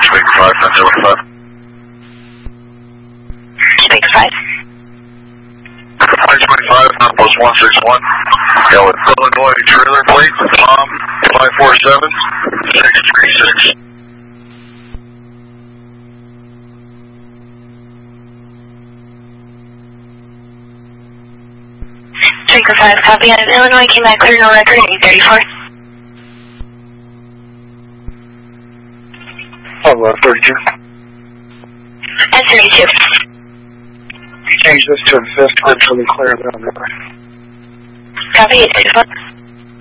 Jamaica 5, 1075. Jamaica 5. 525, Northwest 161. Yeah, with Illinois trailer plate, Tom 547-636. Jamaica 5, copy out of Illinois, came back clear, no record, 834. Oh, 32. And 32. Change this to the 5th, I'm totally clear down there. Copy, 834.